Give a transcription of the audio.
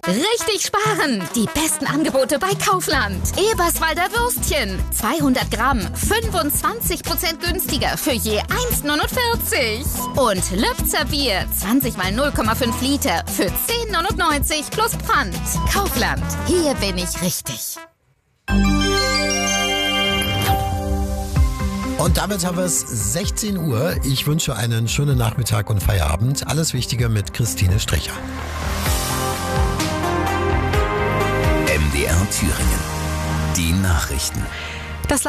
Richtig sparen! Die besten Angebote bei Kaufland. Eberswalder Würstchen. 200 Gramm. 25% günstiger für je 1,49. Und Lübzer Bier. 20 mal 0,5 Liter für 10,99 plus Pfand. Kaufland. Hier bin ich richtig. Und damit haben wir es 16 Uhr. Ich wünsche einen schönen Nachmittag und Feierabend. Alles Wichtige mit Christine Stricher. MDR Thüringen. Die Nachrichten.